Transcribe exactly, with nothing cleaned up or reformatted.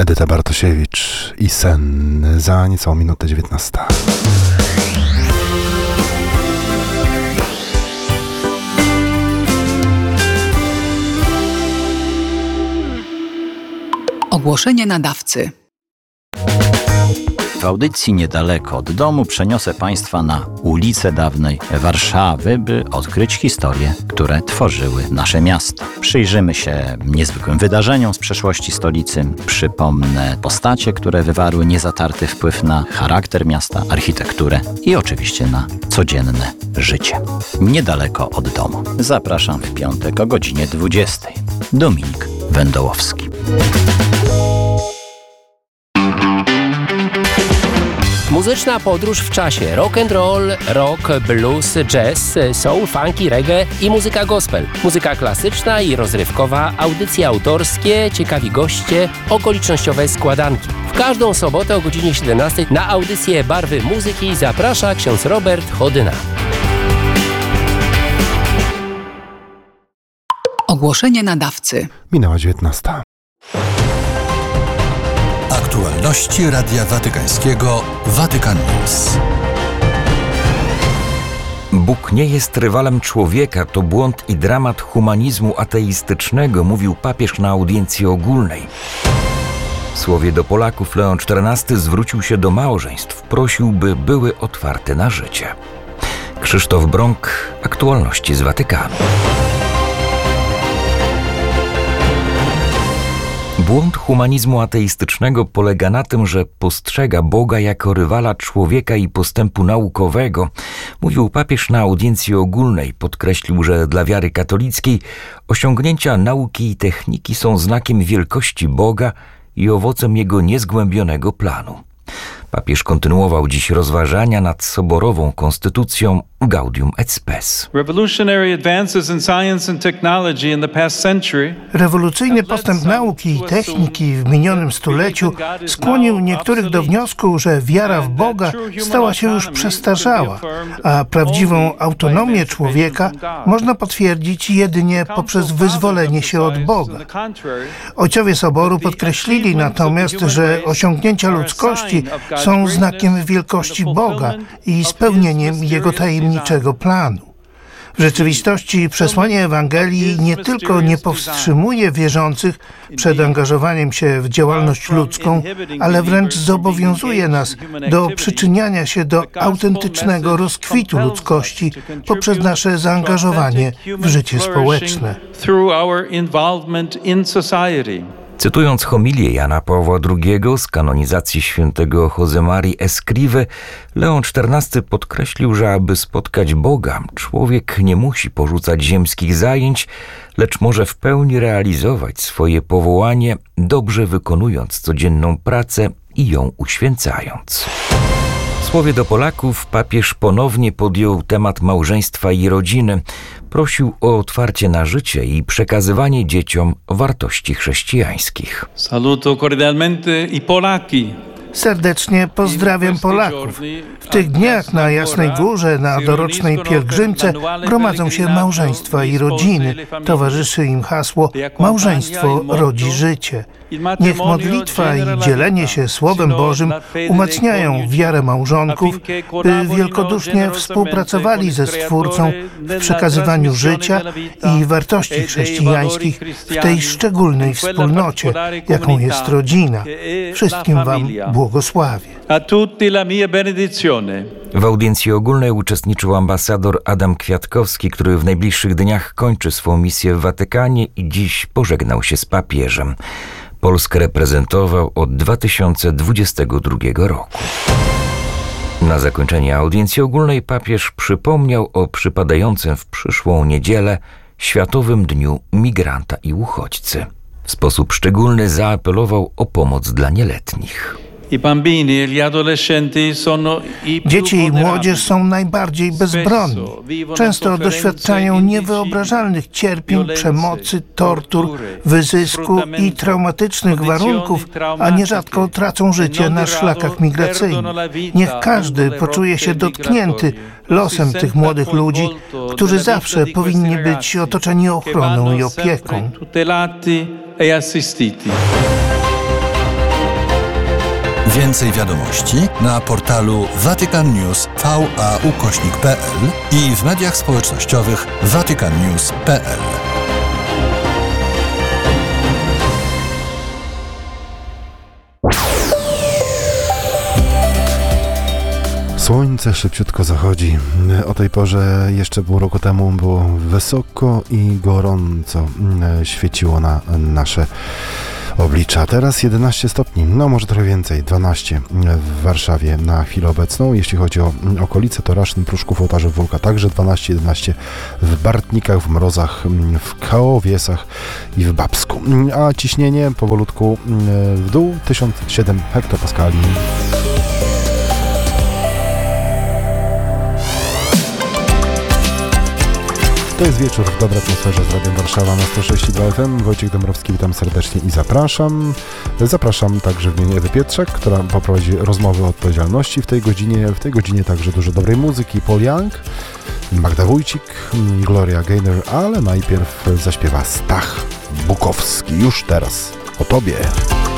Edyta Bartosiewicz i Sen za niecałą minutę dziewiętnasta. Ogłoszenie nadawcy. W audycji Niedaleko od domu przeniosę Państwa na ulice dawnej Warszawy, by odkryć historie, które tworzyły nasze miasto. Przyjrzymy się niezwykłym wydarzeniom z przeszłości stolicy, przypomnę postacie, które wywarły niezatarty wpływ na charakter miasta, architekturę i oczywiście na codzienne życie. Niedaleko od domu. Zapraszam w piątek o godzinie dwudziestej. Dominik Wędołowski. Muzyczna podróż w czasie. Rock and roll, rock, blues, jazz, soul, funky, reggae i muzyka gospel. Muzyka klasyczna i rozrywkowa, audycje autorskie, ciekawi goście, okolicznościowe składanki. W każdą sobotę o godzinie siedemnastej na audycję Barwy Muzyki zaprasza ksiądz Robert Chodyna. Ogłoszenie nadawcy. Minęła dziewiętnasta. Aktualności Radia Watykańskiego Vatican News. Bóg nie jest rywalem człowieka, to błąd i dramat humanizmu ateistycznego, mówił papież na audiencji ogólnej. W słowie do Polaków Leon czternasty zwrócił się do małżeństw, prosił, by były otwarte na życie. Krzysztof Brąk, aktualności z Watykanu. Błąd humanizmu ateistycznego polega na tym, że postrzega Boga jako rywala człowieka i postępu naukowego. Mówił papież na audiencji ogólnej. Podkreślił, że dla wiary katolickiej osiągnięcia nauki i techniki są znakiem wielkości Boga i owocem Jego niezgłębionego planu. Papież kontynuował dziś rozważania nad soborową konstytucją Gaudium et Spes. Rewolucyjny postęp nauki i techniki w minionym stuleciu skłonił niektórych do wniosku, że wiara w Boga stała się już przestarzała, a prawdziwą autonomię człowieka można potwierdzić jedynie poprzez wyzwolenie się od Boga. Ojcowie Soboru podkreślili natomiast, że osiągnięcia ludzkości są znakiem wielkości Boga i spełnieniem Jego tajemniczego planu. W rzeczywistości przesłanie Ewangelii nie tylko nie powstrzymuje wierzących przed angażowaniem się w działalność ludzką, ale wręcz zobowiązuje nas do przyczyniania się do autentycznego rozkwitu ludzkości poprzez nasze zaangażowanie w życie społeczne. Cytując homilię Jana Pawła drugiego z kanonizacji świętego Josemarii Escrivy, Leon czternasty podkreślił, że aby spotkać Boga, człowiek nie musi porzucać ziemskich zajęć, lecz może w pełni realizować swoje powołanie, dobrze wykonując codzienną pracę i ją uświęcając. W słowie do Polaków papież ponownie podjął temat małżeństwa i rodziny. Prosił o otwarcie na życie i przekazywanie dzieciom wartości chrześcijańskich. Saluto cordialmente i Polaki. Serdecznie pozdrawiam Polaków. W tych dniach na Jasnej Górze, na dorocznej pielgrzymce gromadzą się małżeństwa i rodziny. Towarzyszy im hasło „Małżeństwo rodzi życie”. Niech modlitwa i dzielenie się Słowem Bożym umacniają wiarę małżonków, by wielkodusznie współpracowali ze Stwórcą w przekazywaniu życia i wartości chrześcijańskich w tej szczególnej wspólnocie, jaką jest rodzina. Wszystkim Wam błogosławię. W audiencji ogólnej uczestniczył ambasador Adam Kwiatkowski, który w najbliższych dniach kończy swą misję w Watykanie i dziś pożegnał się z papieżem. Polskę reprezentował od dwa tysiące dwudziestego drugiego roku. Na zakończenie audiencji ogólnej papież przypomniał o przypadającym w przyszłą niedzielę Światowym Dniu Migranta i Uchodźcy. W sposób szczególny zaapelował o pomoc dla nieletnich. Dzieci i młodzież są najbardziej bezbronni. Często doświadczają niewyobrażalnych cierpień, przemocy, tortur, wyzysku i traumatycznych warunków, a nierzadko tracą życie na szlakach migracyjnych. Niech każdy poczuje się dotknięty losem tych młodych ludzi, którzy zawsze powinni być otoczeni ochroną i opieką. Więcej wiadomości na portalu Vatican News V A ukośnik P L i w mediach społecznościowych vatican news kropka p l. Słońce szybciutko zachodzi. O tej porze jeszcze pół roku temu było wysoko i gorąco świeciło na nasze oblicza. Teraz jedenaście stopni, no może trochę więcej, dwanaście w Warszawie na chwilę obecną. Jeśli chodzi o okolice, to Raszyn, Pruszków, Ołtarzów, Wólka także dwanaście jedenaście w Bartnikach, w Mrozach, w Kołowiesach i w Babsku. A ciśnienie powolutku w dół, tysiąc siedem hektopaskali. To jest wieczór w dobrej atmosferze z Radiem Warszawa na sto sześć i dwa F M. Wojciech Dąbrowski, witam serdecznie i zapraszam. Zapraszam także w imieniu Ewy Pietrzak, która poprowadzi rozmowy o odpowiedzialności w tej godzinie. W tej godzinie także dużo dobrej muzyki. Paul Young, Magda Wójcik, Gloria Gaynor, ale najpierw zaśpiewa Stach Bukowski. Już teraz o tobie.